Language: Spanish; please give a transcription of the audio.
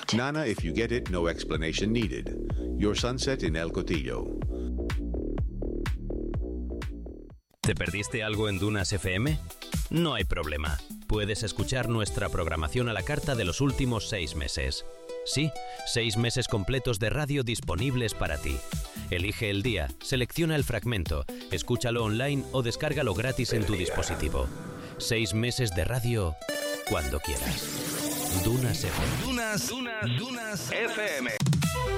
Nana, if you get it, no explanation needed. Your sunset in El Cotillo. ¿Te perdiste algo en Dunas FM? No hay problema. Puedes escuchar nuestra programación a la carta de los últimos 6 meses. Sí, 6 meses completos de radio disponibles para ti. Elige el día, selecciona el fragmento, escúchalo online o descárgalo gratis en tu dispositivo. 6 meses de radio cuando quieras. Dunas FM. Dunas FM.